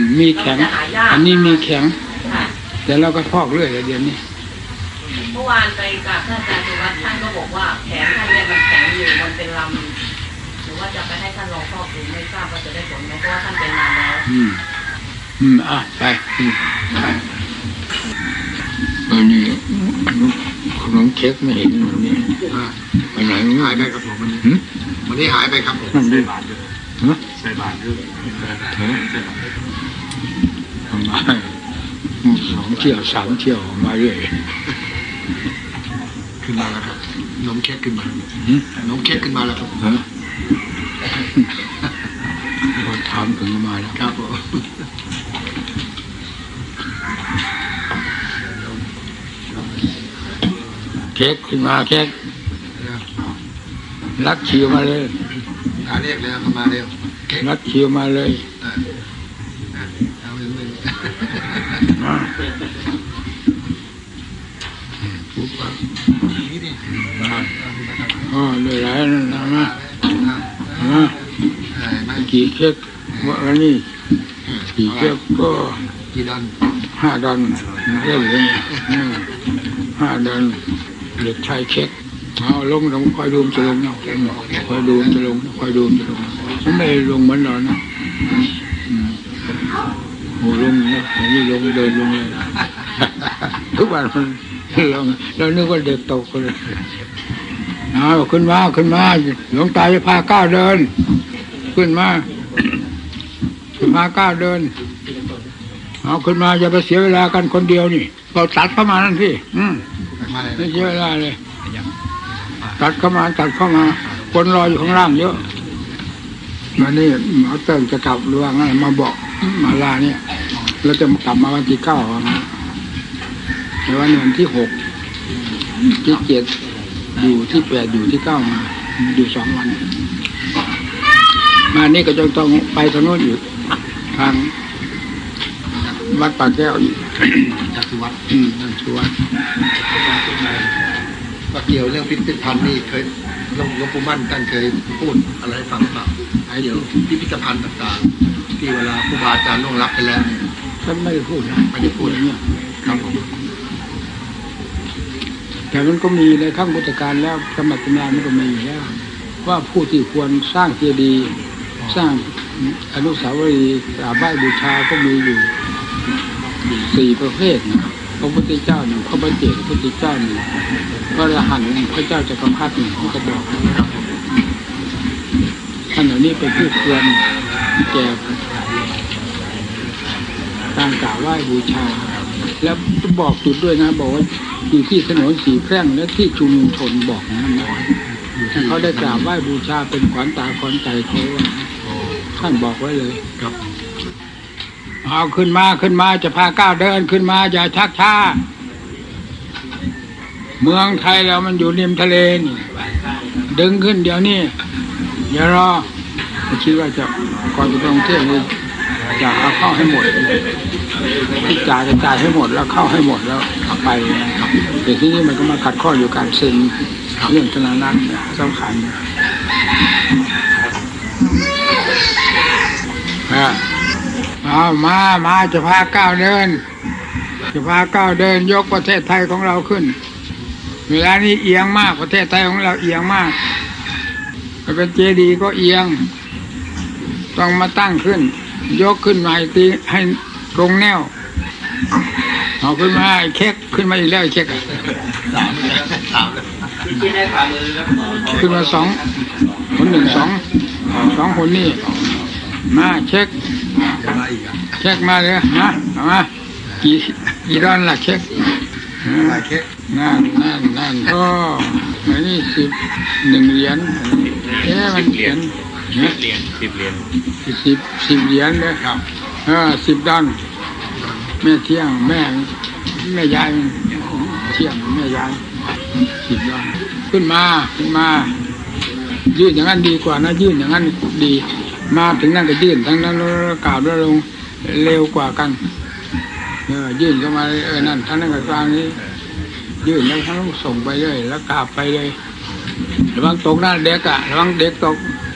มีแข็งอันนี้มีแข็งแต่เราก็พอกเรื่อยเลยเดี๋ยวนี้เมื่อวานไปกับท่านอาจารย์สุวัฒน์ท่านก็บอกว่าแขนท่านเนี่ยมันแข็งอยู่มันเป็นลำหรือว่าจะไปให้ท่านลองพอกดูไม่ทราบว่าจะได้ผลไหมเพราะว่าท่านเป็นนานแล้วไปอันนี้ขนมเค้กไม่เห็นวันนี้ไปไหนหายไปครับผมวันนี้หายไปครับผมใส่บาตรด้วยใส่บาตรด้วยทำไม2 เที่ยว 3 เที่ยวมาเรื่อยขึ้นมาแล้วครับนมเค้กขึ้นมานมเค้กขึ้นมาแล้วครับคนถามถึงมาแล้วครับผมเค้กขึ้นมาเค้กรักชิวมาเลยเรียกเลยเข้ามาเร็วรักชิวมาเลยเอาเลยปุ๊บนี่ดิเลยหลายนั่นนะกี่เค้กวันนี้กี่เค้กก็กี่ดอน 5 ดอนเรียกเลย5 ดอนเด็กชายเค้กเอาลงคอยดูจะลงนะคอยดูจะลงผมไม่ลงเหมือนนอนนะโหลงนะอย่างนี้ลงเดินลงเลยทุกวันมันลงเรานึกว่าเด็กตกเลยเอาขึ้นมาหลวงตาจะพาก้าวเดินขึ้นมาก้าวเดินเอาขึ้นมาอย่าไปเสียเวลากันคนเดียวนี่เราตัดเข้ามานั่นพี่ไม่เสียเวลาเลยตัดเข้ามาคนรออยู่ข้างล่างเยอะวันนี้หมอเติมจะกลับหรือว่าไงมาบอกมาลาเนี่ยเราจะกลับมาวันที่ 9แต่วันที่ 6 ที่ 7อยู่ที่ 8อยู่ที่ 9มาอยู่2 วันมานี่ก็จะต้องไปทางโน้นอยู่ทางวัดป่าแก้วอีกจากสุวัฒน์นั่นสุวัฒน์ว่าเกี่ยวเรื่องพิพิธภัณฑ์นี่เคยหลวงปู่มั่นท่านเคยพูดอะไรฟังเปล่าเดี๋ยวพิพิธภัณฑ์ต่างๆที่เวลาครูบาอาจารย์ล่วงลับไปแล้วท่านไม่ได้พูดเนี่ยครับผมแต่มันก็มีในข้างพุทธการแล้วสมัยปัญญามันก็มีแล้วว่าผู้ที่ควรสร้างเจดีย์สร้างอนุสาวรีย์กราบไหว้บูชาก็มีอยู่4 ประเภทพระพุทธเจ้า1พระบัณฑิตพระพุทธเจ้า1พระอรหันต์พระเจ้าจักรพรรดิท่านก็บอกท่านเหล่านี้เป็นผู้ควรแก่การกราบไหว้บูชาแล้วบอกจุดด้วยนะบอกว่าอยู่ที่ถนนสีแพร่งและที่ชุมชนบอกนะเขาได้กราบไหว้บูชาเป็นขวัญตาขวัญใจเขาท่านบอกไว้เลยครับเอาขึ้นมาจะพาก้าวเดินขึ้นมาอย่าชักช้าเมืองไทยเรามันอยู่ริมทะเลนี่ดึงขึ้นเดี๋ยวนี้อย่ารอคิดว่าจะก่อนจะต้องเที่ยวนี่จะเอาเข้าให้หมดที่จ่ายให้หมดแล้วเข้าให้หมดแล้วไปแต่ที่นี่มันก็มาขัดข้ออยู่การเซ็นเรื่องธนาคารสำคัญเอามาจะพาก้าวเดินยกประเทศไทยของเราขึ้นเวลานี้เอียงมากประเทศไทยของเราเอียงมากเป็นเจดีย์ก็เอียงต้องมาตั้งขึ้นยกขึ้นมาตีให้ตรงแนวเอาขึ้นมาไอ้เค้กขึ้นมาอีกแล้วไอ้เค้กขึ้นมา2 คน2 คนนี่มาเช็คมาเลยนะเอามากี่ดอนล่ะเช็คนั่นก็อันนี้1 เหรียญมันเหรียญ10 เหรียญ10 เหรียญเลยครับ10 ดอนแม่เที่ยงแม่ยายเที่ยงแม่ยาย10 ดอนขึ้นมายื่นอย่างนั้นดีกว่านะยื่นอย่างนั้นดีมาถึงนั่นก็ยื่นทั้งนั้นกราบแล้วลงเร็วกว่ากันยื่นเข้ามานั่นทั้งนั้นกับกลางนี้ยื่นแล้วทั้งส่งไปเลยแล้วกราบไปเลยระวังตกหน้าเด็กระวังเด็กตก